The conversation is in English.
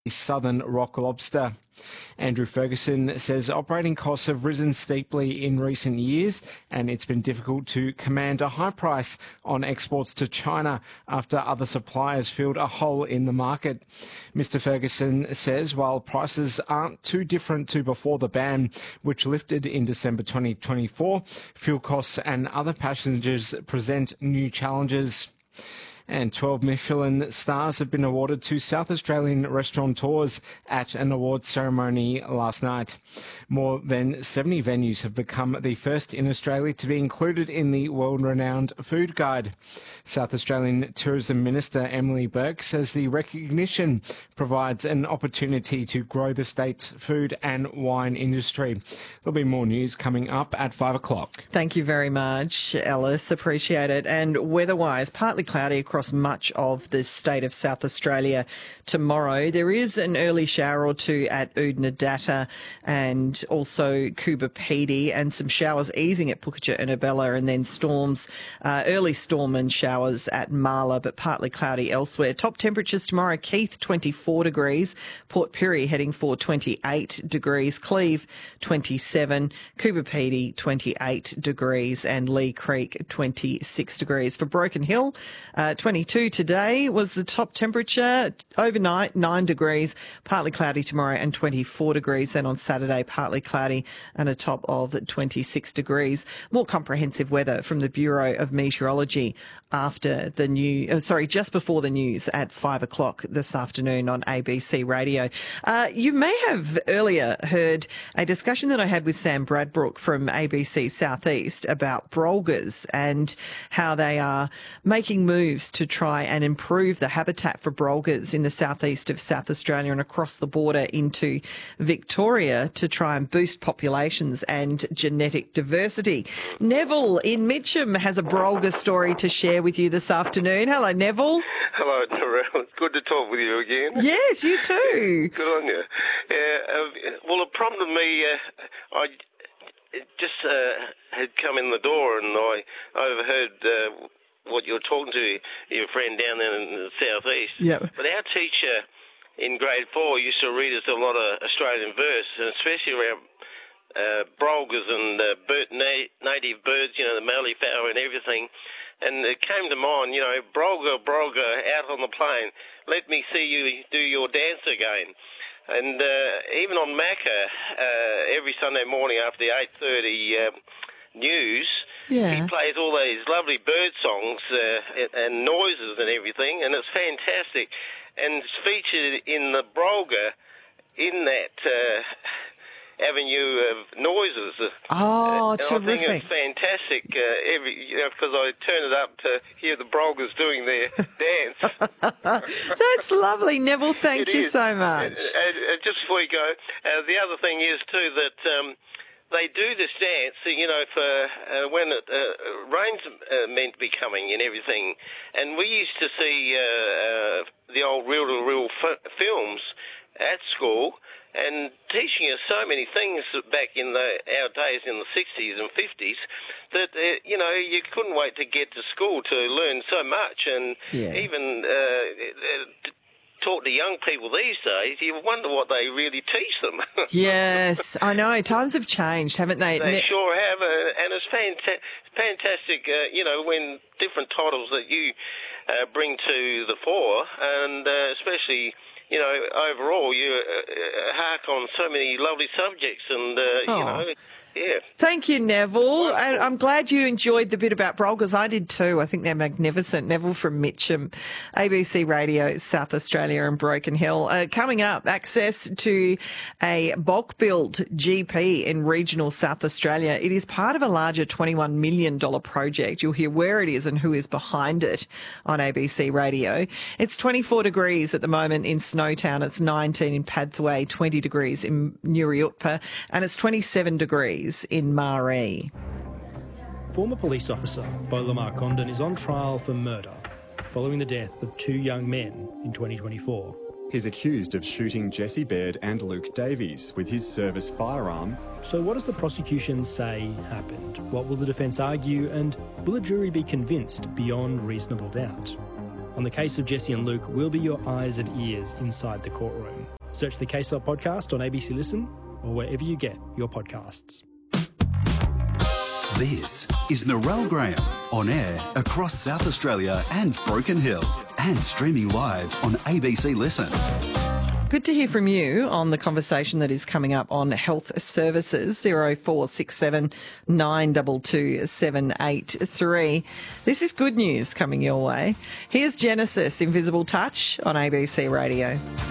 southern rock lobster. Andrew Ferguson says operating costs have risen steeply in recent years and it's been difficult to command a high price on exports to China after other suppliers filled a hole in the market. Mr Ferguson says while prices aren't too different to before the ban, which lifted in December 2024, fuel costs and other passengers present new challenges. And 12 Michelin stars have been awarded to South Australian restaurateurs at an awards ceremony last night. More than 70 venues have become the first in Australia to be included in the world-renowned Food Guide. South Australian Tourism Minister Emily Burke says the recognition provides an opportunity to grow the state's food and wine industry. There'll be more news coming up at 5 o'clock. Thank you very much, Ellis. Appreciate it. And weather-wise, partly cloudy across much of the state of South Australia tomorrow. There is an early shower or two at Oodnadatta and also Coober Pedy, and some showers easing at Pukeja and Abella, and then storms, early storm and showers at Marla, but partly cloudy elsewhere. Top temperatures tomorrow: Keith 24 degrees, Port Pirie heading for 28 degrees, Cleve 27, Coober Pedy 28 degrees, and Lee Creek 26 degrees. For Broken Hill, 22 today was the top temperature. Overnight, 9 degrees, partly cloudy tomorrow, and 24 degrees. Then on Saturday, partly cloudy and a top of 26 degrees. More comprehensive weather from the Bureau of Meteorology after the just before the news at 5 o'clock this afternoon on ABC Radio. You may have earlier heard a discussion that I had with Sam Bradbrook from ABC Southeast about brolgas and how they are making moves to try and improve the habitat for brolgas in the southeast of South Australia and across the border into Victoria to try and boost populations and genetic diversity. Neville in Mitcham has a brolga story to share with you this afternoon. Hello, Neville. Hello, Terrell. It's good to talk with you again. Yes, you too. Good on you. Well, it prompted me, I just had come in the door and I overheard what you were talking to your friend down there in the southeast. Yep. But our teacher in grade 4 used to read us a lot of Australian verse, and especially around brolgas and native birds, the mallee fowl and everything. And it came to mind, brolga, brolga, out on the plain, let me see you do your dance again. And even on Macca, every Sunday morning after the 8:30 news, he plays all these lovely bird songs and noises and everything, and it's fantastic. And it's featured in the brolga in that avenue of noises. Oh, and terrific. I think it's fantastic because I turn it up to hear the brolgas doing their dance. That's lovely, Neville. Thank you so much. Just before you go, the other thing is too that they do this dance, for when rain's meant to be coming and everything. And we used to see the old reel-to-reel films at school, and teaching us so many things back in our days in the 60s and 50s that, you couldn't wait to get to school to learn so much. And even talk to young people these days, you wonder what they really teach them. Yes, I know. Times have changed, haven't they? They sure have, and it's fantastic, when different titles that you bring to the fore, and especially... overall, you hark on so many lovely subjects and, Thank you, Neville. And I'm glad you enjoyed the bit about brolgas. I did too. I think they're magnificent. Neville from Mitcham, ABC Radio, South Australia and Broken Hill. Coming up, access to a bulk build GP in regional South Australia. It is part of a larger $21 million project. You'll hear where it is and who is behind it on ABC Radio. It's 24 degrees at the moment in Snowtown. It's 19 in Padthaway, 20 degrees in Nuriutpa, and it's 27 degrees in Maree. Former police officer Beau Lamar Condon is on trial for murder following the death of 2 young men in 2024. He's accused of shooting Jesse Baird and Luke Davies with his service firearm. So what does the prosecution say happened? What will the defence argue, and will a jury be convinced beyond reasonable doubt? on the case of Jesse and Luke will be your eyes and ears inside the courtroom. Search the Case Up podcast on ABC Listen or wherever you get your podcasts. This is Narelle Graham, on air across South Australia and Broken Hill, and streaming live on ABC Listen. Good to hear from you on the conversation that is coming up on health services. 0467 922 783. This is good news coming your way. Here's Genesis, Invisible Touch on ABC Radio.